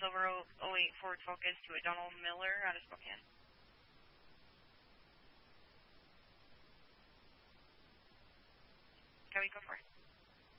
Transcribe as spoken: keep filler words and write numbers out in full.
Silver oh eight Ford Focus to a Donald Miller out of Spokane. Can we go for it?